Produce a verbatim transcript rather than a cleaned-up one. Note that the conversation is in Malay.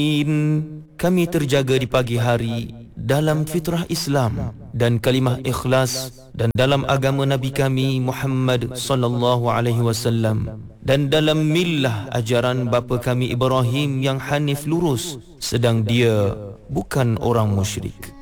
Kami terjaga di pagi hari dalam fitrah Islam dan kalimah ikhlas dan dalam agama Nabi kami Muhammad sallallahu alaihi wasallam dan dalam millah ajaran bapa kami Ibrahim yang hanif lurus sedang dia bukan orang musyrik.